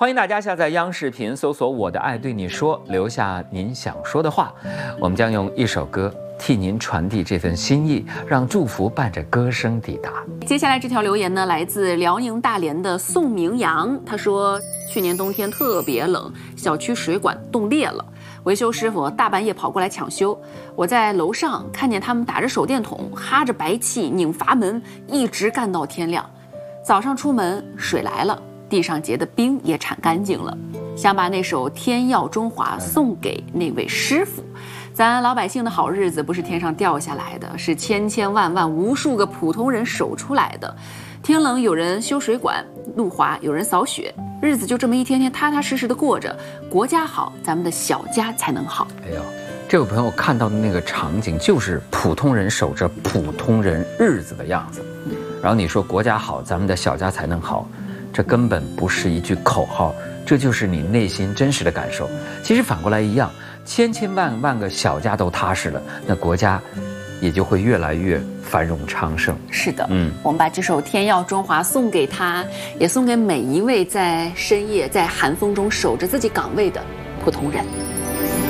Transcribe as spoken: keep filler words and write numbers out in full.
欢迎大家下载央视频，搜索“我的爱对你说”，留下您想说的话。我们将用一首歌替您传递这份心意，让祝福伴着歌声抵达。 接下来这条留言呢，来自辽宁大连的宋明阳，他说：去年冬天特别冷，小区水管冻裂了，维修师傅大半夜跑过来抢修。我在楼上看见他们打着手电筒，哈着白气，拧阀门，一直干到天亮。早上出门，水来了。地上结的冰也铲干净了，想把那首《天耀中华》送给那位师傅。咱老百姓的好日子不是天上掉下来的，是千千万万无数个普通人守出来的。天冷有人修水管，路滑有人扫雪，日子就这么一天天踏踏实实的过着。国家好，咱们的小家才能好。 哎呦，这位朋友看到的那个场景就是普通人守着普通人日子的样子。然后你说国家好，咱们的小家才能好。这根本不是一句口号，这就是你内心真实的感受。其实反过来一样，千千万万个小家都踏实了，那国家也就会越来越繁荣昌盛。 是的，嗯，我们把这首《天耀中华》送给他，也送给每一位在深夜在寒风中守着自己岗位的普通人。